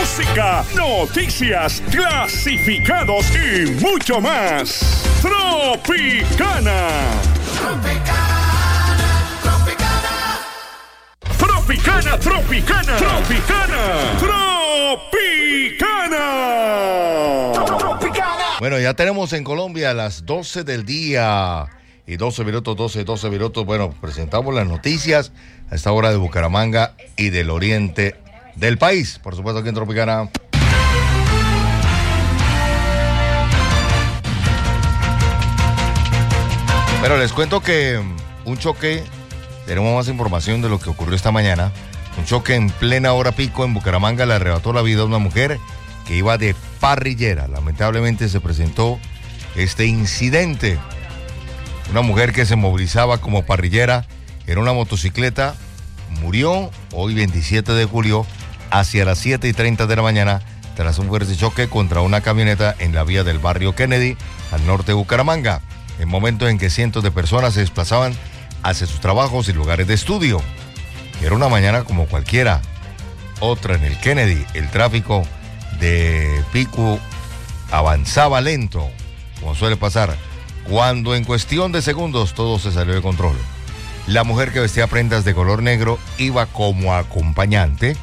música, noticias, clasificados y mucho más. Tropicana. Tropicana, Tropicana, Tropicana, Tropicana. Bueno, ya tenemos en Colombia las 12 del día y 12 minutos. Bueno, presentamos las noticias a esta hora de Bucaramanga y del oriente del país. Por supuesto, aquí en Tropicana. Pero les cuento que un choque, tenemos más información de lo que ocurrió esta mañana. Un choque en plena hora pico en Bucaramanga le arrebató la vida a una mujer que iba de parrillera. Lamentablemente se presentó este incidente. Una mujer que se movilizaba como parrillera en una motocicleta murió hoy 27 de julio hacia las 7:30 de la mañana tras un fuerte choque contra una camioneta en la vía del barrio Kennedy al norte de Bucaramanga, en momentos en que cientos de personas se desplazaban hacia sus trabajos y lugares de estudio. Era una mañana como cualquiera. Otra en el Kennedy, el tráfico de pico avanzaba lento, como suele pasar, cuando en cuestión de segundos todo se salió de control. La mujer, que vestía prendas de color negro, iba como acompañante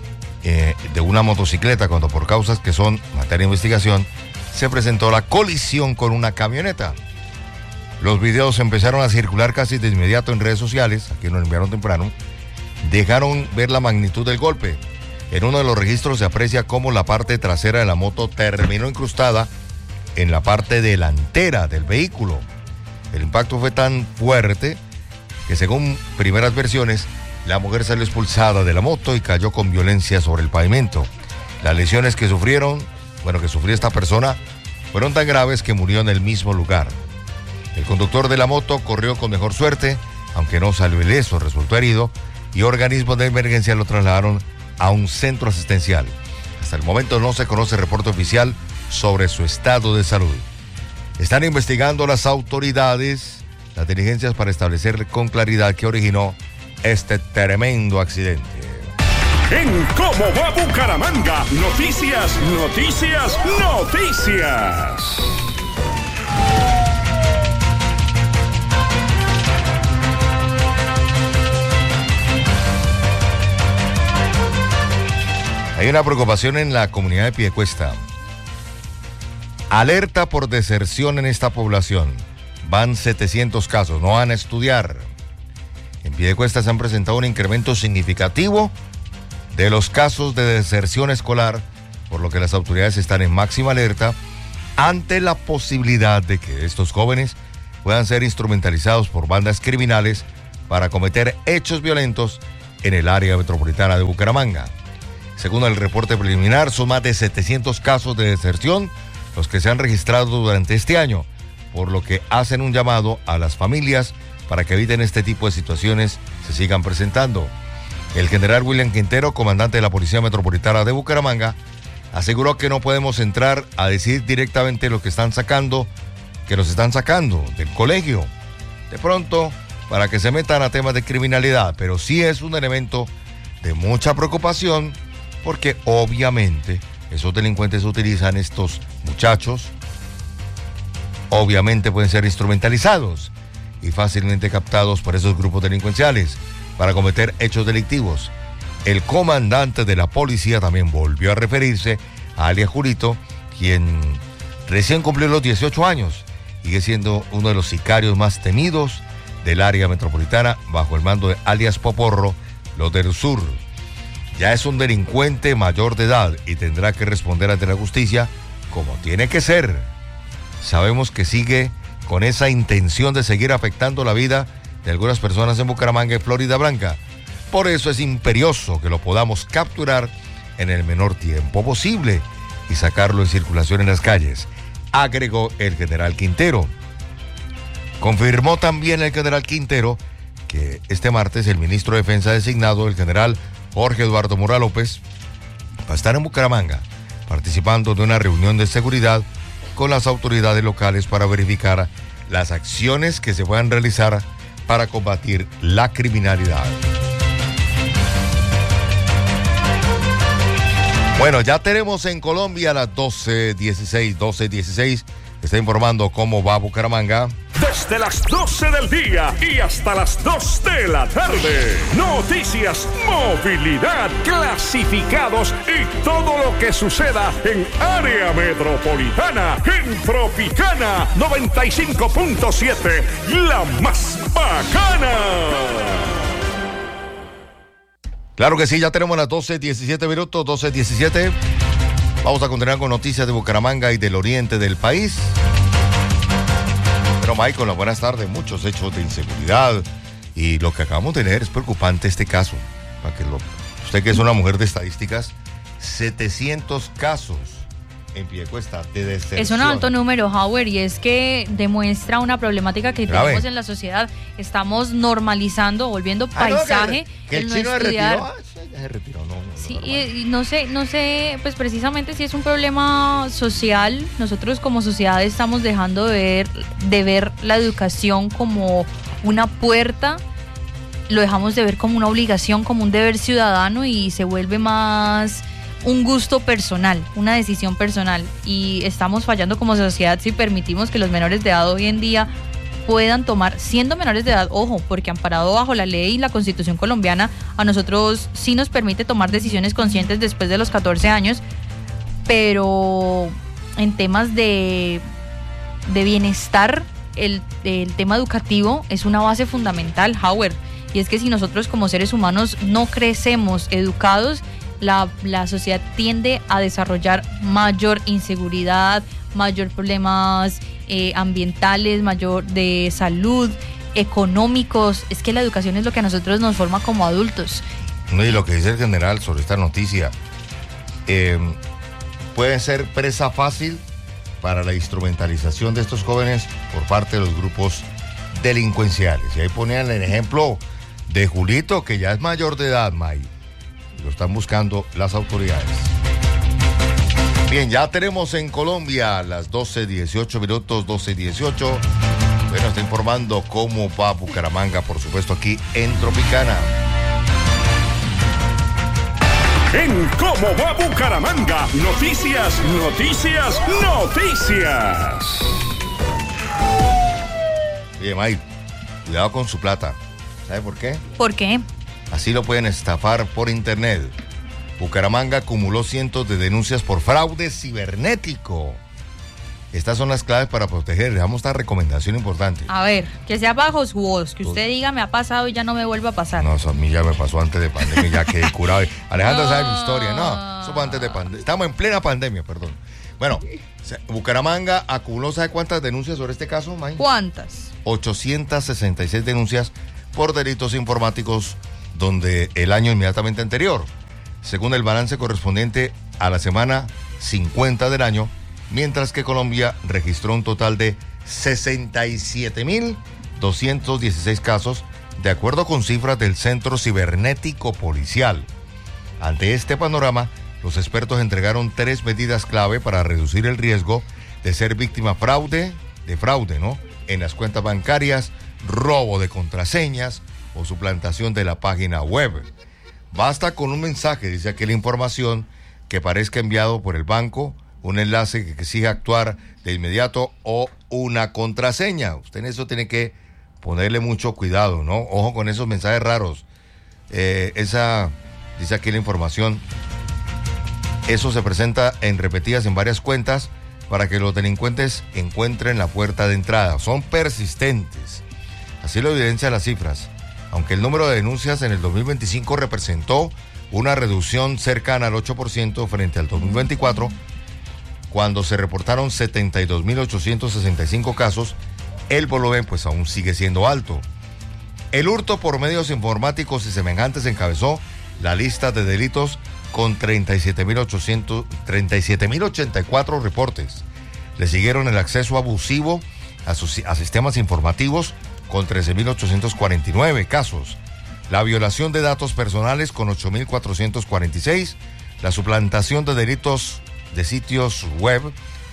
de una motocicleta cuando, por causas que son materia de investigación, se presentó la colisión con una camioneta. Los videos empezaron a circular casi de inmediato en redes sociales, aquí nos enviaron temprano, dejaron ver la magnitud del golpe. En uno de los registros se aprecia cómo la parte trasera de la moto terminó incrustada en la parte delantera del vehículo. El impacto fue tan fuerte que, según primeras versiones, la mujer salió expulsada de la moto y cayó con violencia sobre el pavimento. Las lesiones que sufrió esta persona fueron tan graves que murió en el mismo lugar. El conductor de la moto corrió con mejor suerte, aunque no salió ileso, resultó herido y organismos de emergencia lo trasladaron a un centro asistencial. Hasta el momento no se conoce reporte oficial sobre su estado de salud. Están investigando las autoridades las diligencias para establecer con claridad qué originó este tremendo accidente. En ¿Cómo va Bucaramanga? Noticias, noticias, noticias. Hay una preocupación en la comunidad de Piedecuesta. Alerta por deserción en esta población. Van 700 casos, no van a estudiar. En Piedecuesta se han presentado un incremento significativo de los casos de deserción escolar, por lo que las autoridades están en máxima alerta ante la posibilidad de que estos jóvenes puedan ser instrumentalizados por bandas criminales para cometer hechos violentos en el área metropolitana de Bucaramanga. Según el reporte preliminar, son más de 700 casos de deserción los que se han registrado durante este año, por lo que hacen un llamado a las familias para que eviten este tipo de situaciones se sigan presentando. El general William Quintero, comandante de la Policía Metropolitana de Bucaramanga, aseguró que no podemos entrar a decir directamente lo que están sacando, que los están sacando del colegio, de pronto, para que se metan a temas de criminalidad, pero sí es un elemento de mucha preocupación, porque obviamente esos delincuentes utilizan estos muchachos, obviamente pueden ser instrumentalizados y fácilmente captados por esos grupos delincuenciales para cometer hechos delictivos. El comandante de la policía también volvió a referirse a alias Julito, quien recién cumplió los 18 años, sigue siendo uno de los sicarios más temidos del área metropolitana bajo el mando de alias Poporro, los del sur. Ya es un delincuente mayor de edad y tendrá que responder ante la justicia como tiene que ser. Sabemos que sigue con esa intención de seguir afectando la vida de algunas personas en Bucaramanga y Florida Blanca. Por eso es imperioso que lo podamos capturar en el menor tiempo posible y sacarlo en circulación en las calles, agregó el general Quintero. Confirmó también el general Quintero que este martes el ministro de Defensa designado, el general Jorge Eduardo Mora López, va a estar en Bucaramanga participando de una reunión de seguridad con las autoridades locales para verificar las acciones que se puedan realizar para combatir la criminalidad. Bueno, ya tenemos en Colombia las 12:16. Está informando cómo va Bucaramanga. Desde las 12 del día y hasta las 2 de la tarde. Noticias, movilidad, clasificados y todo lo que suceda en área metropolitana. En Tropicana 95.7, la más bacana. Claro que sí, ya tenemos las 12:17, 12:17. Vamos a continuar con noticias de Bucaramanga y del oriente del país. Pero Michael, buenas tardes. Muchos hechos de inseguridad y lo que acabamos de leer es preocupante este caso. Para que usted que es una mujer de estadísticas, 700 casos en Piedecuesta de deserción. Es un alto número, Howard, y es que demuestra una problemática que tenemos en la sociedad. Estamos normalizando, volviendo paisaje. Que el chino se retiró. Ya se retiró, no. Sí, y no sé, pues precisamente si es un problema social. Nosotros como sociedad estamos dejando de ver la educación como una puerta, lo dejamos de ver como una obligación, como un deber ciudadano, y se vuelve más un gusto personal, una decisión personal, y estamos fallando como sociedad si permitimos que los menores de edad hoy en día puedan tomar, siendo menores de edad, ojo, porque amparado bajo la ley y la Constitución colombiana, a nosotros sí nos permite tomar decisiones conscientes después de los 14 años, pero en temas de bienestar, el tema educativo es una base fundamental, Howard, y es que si nosotros como seres humanos no crecemos educados, la sociedad tiende a desarrollar mayor inseguridad, mayor problemas ambientales, mayor de salud, económicos. Es que la educación es lo que a nosotros nos forma como adultos. No, y lo que dice el general sobre esta noticia, puede ser presa fácil para la instrumentalización de estos jóvenes por parte de los grupos delincuenciales. Y ahí ponían el ejemplo de Julito, que ya es mayor de edad, May. Lo están buscando las autoridades. Bien, ya tenemos en Colombia las 12:18, 12:18. Bueno, está informando cómo va Bucaramanga, por supuesto, aquí en Tropicana. En Cómo va Bucaramanga, noticias. Oye, May, cuidado con su plata. ¿Sabe por qué? ¿Por qué? Así lo pueden estafar por internet. Bucaramanga acumuló cientos de denuncias por fraude cibernético. Estas son las claves para proteger. Le damos esta recomendación importante. A ver, que sea bajo su voz, que usted diga me ha pasado y ya no me vuelva a pasar. No, eso a mí ya me pasó antes de pandemia, ya quedé curado. Alejandra sabe mi historia. No, eso fue antes de pandemia. Estamos en plena pandemia, perdón. Bueno, Bucaramanga acumuló, ¿sabe cuántas denuncias sobre este caso, May? ¿Cuántas? 866 denuncias por delitos informáticos donde el año inmediatamente anterior, según el balance correspondiente a la semana 50 del año, mientras que Colombia registró un total de 67.216 casos, de acuerdo con cifras del Centro Cibernético Policial. Ante este panorama, los expertos entregaron 3 medidas clave para reducir el riesgo de ser víctima de fraude, ¿no? En las cuentas bancarias, robo de contraseñas o suplantación de la página web. Basta con un mensaje, dice aquí la información, que parezca enviado por el banco, un enlace que exija actuar de inmediato o una contraseña. Usted en eso tiene que ponerle mucho cuidado, ¿no? Ojo con esos mensajes raros. Dice aquí la información, eso se presenta repetidas en varias cuentas para que los delincuentes encuentren la puerta de entrada. Son persistentes. Así lo evidencian las cifras. Aunque el número de denuncias en el 2025 representó una reducción cercana al 8% frente al 2024, cuando se reportaron 72.865 casos, el volumen pues aún sigue siendo alto. El hurto por medios informáticos y semejantes encabezó la lista de delitos con 37.084 reportes. Le siguieron el acceso abusivo a sistemas informativos con 13.849 casos, la violación de datos personales con 8.446, la suplantación de delitos de sitios web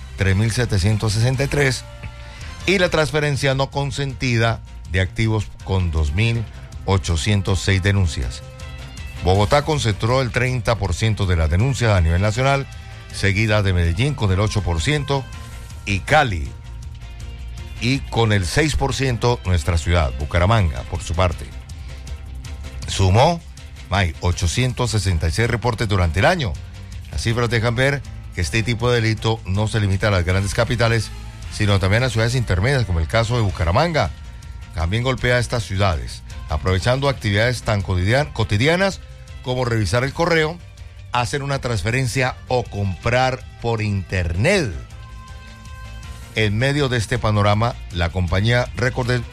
3.763 y la transferencia no consentida de activos con 2.806 denuncias. Bogotá concentró el 30% de las denuncias a nivel nacional, seguida de Medellín con el 8% y Cali. Y con el 6% nuestra ciudad, Bucaramanga, por su parte. Sumó 866 reportes durante el año. Las cifras dejan ver que este tipo de delito no se limita a las grandes capitales, sino también a ciudades intermedias, como el caso de Bucaramanga. También golpea a estas ciudades, aprovechando actividades tan cotidianas como revisar el correo, hacer una transferencia o comprar por internet. En medio de este panorama, la compañía Récord del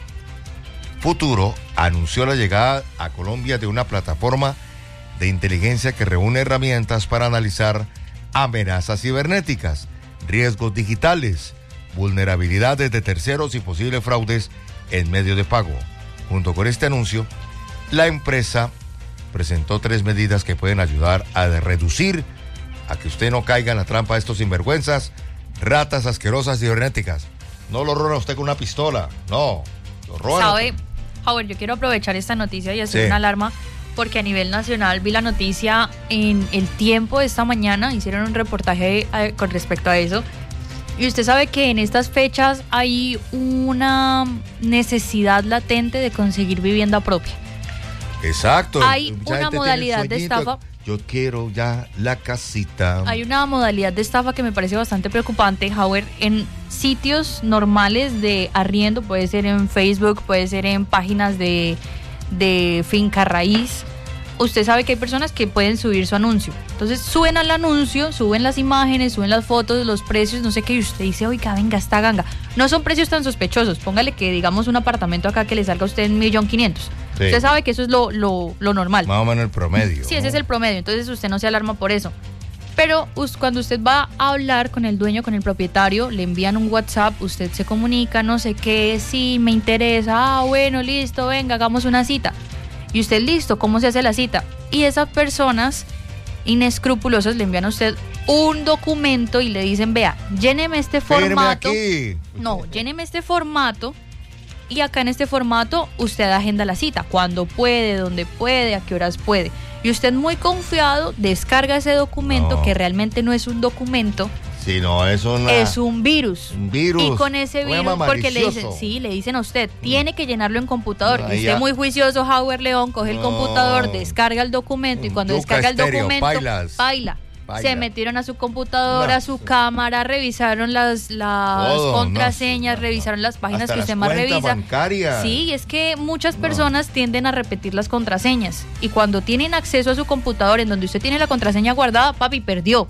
Futuro anunció la llegada a Colombia de una plataforma de inteligencia que reúne herramientas para analizar amenazas cibernéticas, riesgos digitales, vulnerabilidades de terceros y posibles fraudes en medio de pago. Junto con este anuncio, la empresa presentó 3 medidas que pueden ayudar a reducir a que usted no caiga en la trampa de estos sinvergüenzas, ratas asquerosas cibernéticas. No lo roban a usted con una pistola, no, lo roban. ¿Sabe, Howard? Yo quiero aprovechar esta noticia y hacer una alarma, porque a nivel nacional vi la noticia en El Tiempo de esta mañana, hicieron un reportaje con respecto a eso. Y usted sabe que en estas fechas hay una necesidad latente de conseguir vivienda propia. Exacto. Hay una modalidad de estafa. Yo quiero ya la casita. Hay una modalidad de estafa que me parece bastante preocupante, Howard, en sitios normales de arriendo, puede ser en Facebook, puede ser en páginas de finca raíz. Usted sabe que hay personas que pueden subir su anuncio. Entonces suben al anuncio, suben las imágenes, suben las fotos, los precios, no sé qué, y usted dice, oiga, venga, esta ganga. No son precios tan sospechosos. Póngale que, digamos, un apartamento acá que le salga a usted en 1.500.000. Sí. Usted sabe que eso es lo normal. Más o menos el promedio. Sí, ese es el promedio. Entonces usted no se alarma por eso. Pero cuando usted va a hablar con el dueño, con el propietario, le envían un WhatsApp, usted se comunica, no sé qué, sí, me interesa, bueno, listo, venga, hagamos una cita. Y usted, listo, ¿cómo se hace la cita? Y esas personas inescrupulosas le envían a usted un documento y le dicen, vea, lléneme este formato. No, lléneme este formato y acá en este formato usted agenda la cita, cuando puede, dónde puede, a qué horas puede. Y usted muy confiado descarga ese documento, que realmente no es un documento. Sí, no, es un virus. Un virus. Y con ese virus, porque le dicen a usted, tiene que llenarlo en computador. Y usted muy juicioso, Howard León, coge el computador, descarga el documento y cuando descarga el documento, baila. Se metieron a su computadora, a su cámara, revisaron las contraseñas, revisaron las páginas que usted más revisa. Bancarias. Sí, y es que muchas personas tienden a repetir las contraseñas. Y cuando tienen acceso a su computador en donde usted tiene la contraseña guardada, papi, perdió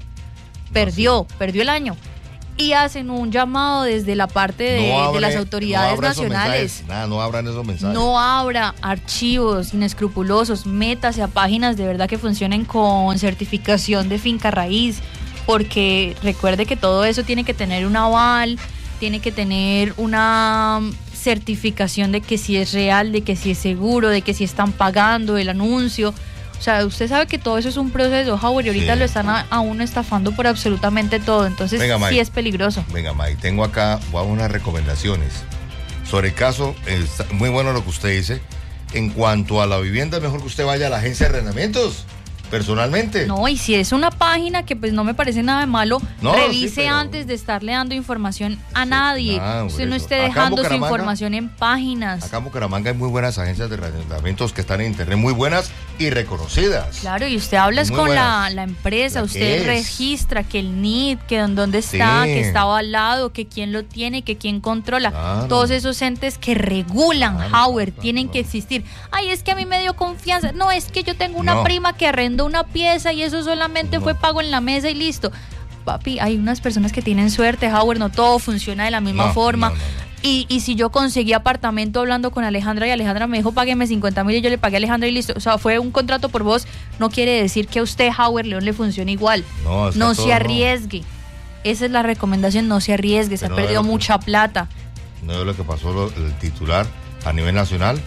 el año. Y hacen un llamado desde la parte de las autoridades nacionales. No abran esos mensajes. No abra archivos inescrupulosos, métase a páginas de verdad que funcionen con certificación de finca raíz, porque recuerde que todo eso tiene que tener un aval, tiene que tener una certificación de que si es real, de que si es seguro, de que si están pagando el anuncio. O sea, usted sabe que todo eso es un proceso, Howard, y ahorita lo están a uno estafando por absolutamente todo. Entonces, sí es peligroso. Venga, May, tengo acá unas recomendaciones sobre el caso. Muy bueno lo que usted dice. En cuanto a la vivienda, es mejor que usted vaya a la agencia de arrendamientos, personalmente. No, y si es una página que pues no me parece nada de malo, revise antes de estarle dando información a nadie. Usted no esté dejando su información en páginas. Acá en Bucaramanga hay muy buenas agencias de arrendamientos que están en internet, muy buenas y reconocidas. Claro, y usted habla con la empresa, usted registra que el NID, que dónde está, que está avalado, que quién lo tiene, que quién controla. Claro. Todos esos entes que regulan, Howard, tienen que existir. Ay, es que a mí me dio confianza. No, es que yo tengo una prima que arrendó una pieza y eso solamente fue pago en la mesa y listo. Papi, hay unas personas que tienen suerte, Howard, no todo funciona de la misma forma. Y si yo conseguí apartamento hablando con Alejandra y Alejandra me dijo págueme 50,000 y yo le pagué a Alejandra y listo, o sea, fue un contrato por vos, no quiere decir que a usted, Howard León, le funcione igual. No se arriesgue. Esa es la recomendación, no se arriesgue, se ha perdido mucha plata. No es lo que pasó el titular a nivel nacional.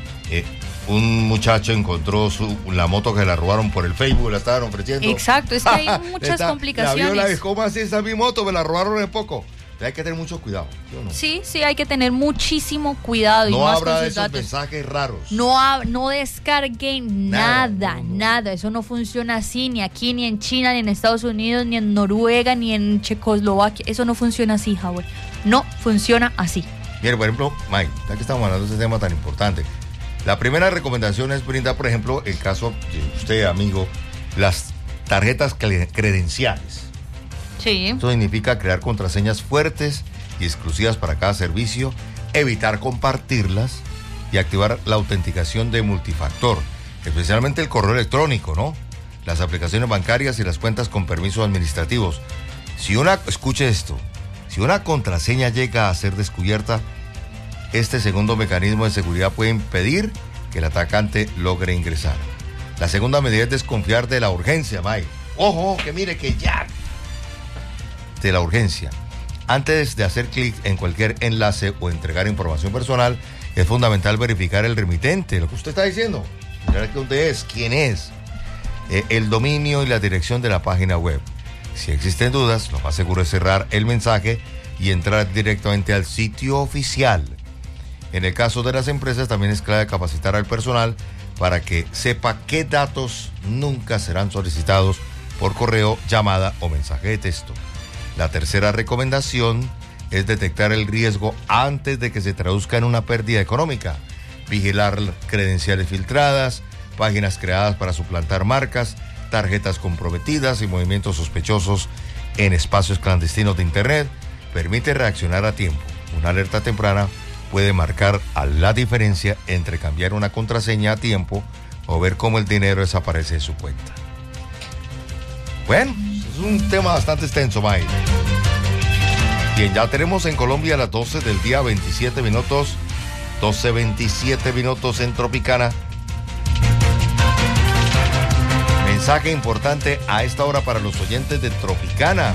Un muchacho encontró la moto que la robaron por el Facebook, la estaban ofreciendo. Exacto, es que hay muchas complicaciones. ¿Cómo así esa mi moto? Me la robaron en poco. Hay que tener mucho cuidado, ¿sí o no? Sí, hay que tener muchísimo cuidado. No y más habrá con de sus esos datos. mensajes raros. No descarguen nada. No. Eso no funciona así, ni aquí, ni en China, ni en Estados Unidos, ni en Noruega, ni en Checoslovaquia. Eso no funciona así, Howard. No funciona así. Mire, por ejemplo, Mike, ya que estamos hablando de este tema tan importante, la primera recomendación es brindar, por ejemplo, el caso de usted, amigo, las tarjetas credenciales. Sí. Esto significa crear contraseñas fuertes y exclusivas para cada servicio, evitar compartirlas y activar la autenticación de multifactor, especialmente el correo electrónico, ¿no? Las aplicaciones bancarias y las cuentas con permisos administrativos. Escuche esto, si una contraseña llega a ser descubierta, este segundo mecanismo de seguridad puede impedir que el atacante logre ingresar. La segunda medida es desconfiar de la urgencia, Mike. Ojo, que mire que ya... de la urgencia. Antes de hacer clic en cualquier enlace o entregar información personal, es fundamental verificar el remitente, lo que usted está diciendo. Mirar dónde es, quién es, el dominio y la dirección de la página web. Si existen dudas, lo más seguro es cerrar el mensaje y entrar directamente al sitio oficial. En el caso de las empresas, también es clave capacitar al personal para que sepa qué datos nunca serán solicitados por correo, llamada o mensaje de texto. La tercera recomendación es detectar el riesgo antes de que se traduzca en una pérdida económica. Vigilar credenciales filtradas, páginas creadas para suplantar marcas, tarjetas comprometidas y movimientos sospechosos en espacios clandestinos de Internet. Permite reaccionar a tiempo. Una alerta temprana puede marcar la diferencia entre cambiar una contraseña a tiempo o ver cómo el dinero desaparece de su cuenta. Bueno, es un tema bastante extenso, Mike. Bien, ya tenemos en Colombia las 12 del día, 27 minutos, 12:27 minutos en Tropicana. Mensaje importante a esta hora para los oyentes de Tropicana.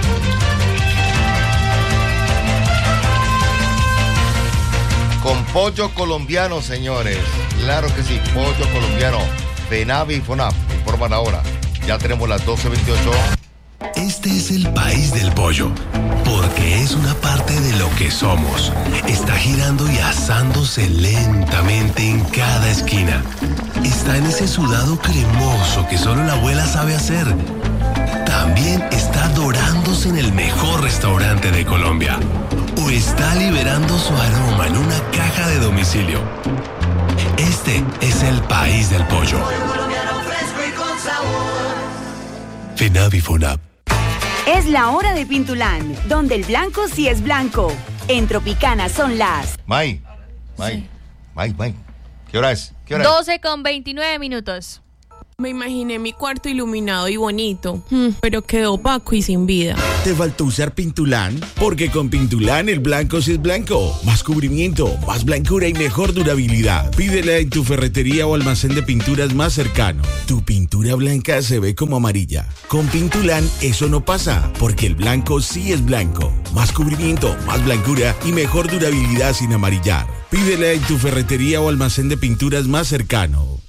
Con pollo colombiano, señores. Claro que sí, pollo colombiano. FENAVI y FONAP informan ahora. Ya tenemos las 12:28. Este es el país del pollo, porque es una parte de lo que somos. Está girando y asándose lentamente en cada esquina. Está en ese sudado cremoso que solo la abuela sabe hacer. También está dorándose en el mejor restaurante de Colombia. O está liberando su aroma en una caja de domicilio. Este es el país del pollo. FENAVI FONAP. Es la hora de Pintulán, donde el blanco sí es blanco. En Tropicana son las... Mike. ¿Qué hora es? 12:29 minutos. Me imaginé mi cuarto iluminado y bonito, pero quedó opaco y sin vida. ¿Te faltó usar Pintulán? Porque con Pintulán el blanco sí es blanco. Más cubrimiento, más blancura y mejor durabilidad. Pídela en tu ferretería o almacén de pinturas más cercano. Tu pintura blanca se ve como amarilla. Con Pintulán eso no pasa, porque el blanco sí es blanco. Más cubrimiento, más blancura y mejor durabilidad sin amarillar. Pídela en tu ferretería o almacén de pinturas más cercano.